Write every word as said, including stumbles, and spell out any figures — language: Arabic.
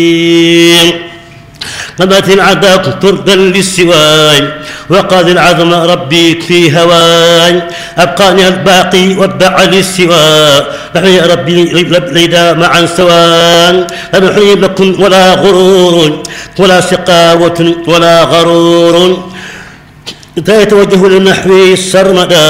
قامت العذاب تردا للسواي وقاد العظم ربي في هواي أبقاني الباقي واتبع للسوى نحن يا ربي ليدا معا سواء لم يحرم لكم ولا غرور ولا سقاوة ولا غرور يتوجه للنحو السرمدا